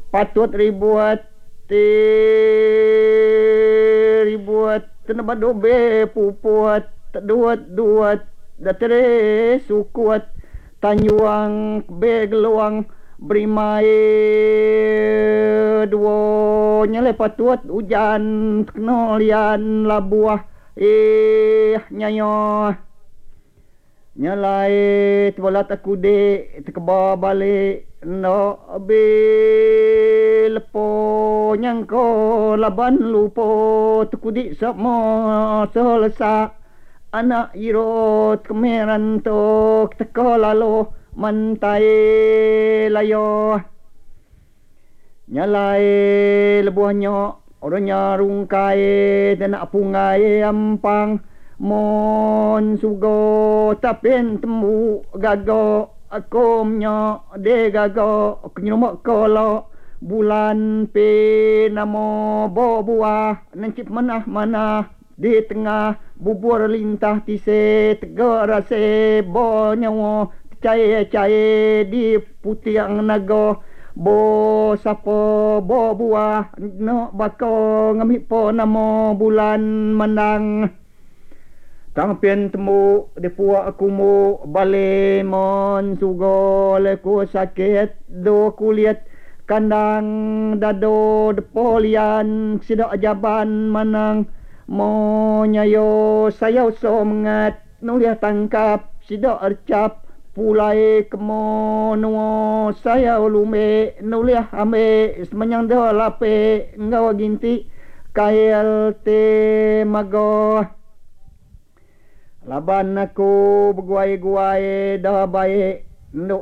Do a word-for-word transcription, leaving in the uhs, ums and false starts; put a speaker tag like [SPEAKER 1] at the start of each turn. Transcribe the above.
[SPEAKER 1] patut ribuat ti ribuat tenaba dobe pupuat duat-duat datere sukuat tanyuang begeluang brimai duo nyale patuat hujan kenolian labuah eh nyayo nyalai tuala takude tekeba balik no be lepo nyangko laban lupo tukudi sama selesa anak irot kemeran tok teko lalo mantai layo nyalai lebuahnya orangnya rungkai dan apungai ampang mon sugo tapin temu gago akomnya de gago kenyumak kolo bulan pe namo bo buah nancip manah manah di tengah bubur lintah tise tegar rase bo nyawo cair cair di putiang nago bo sapo bo buah no bako ngamik po namo bulan menang tangpian temu di puak kumu bale mon sugo leku sakit do kulit kandang dado depolian sidak jaban manang mo nyayo sayau somengat nuliah tangkap sidak ercap pulai kemo nuo sayau lume nuliah ame semenyang do lape ngawa ginti kail te mago laban aku berguai-guai dah baik nduk